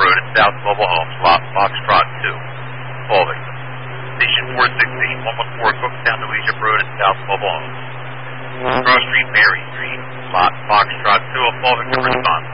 Road at South Mobile Homes, lot Foxtrot 2. Call victim. Station 416, 114 Cooktown, New Egypt Road at South Mobile Homes. Cross Street, Mary Street, lot Foxtrot 2. A call victim response.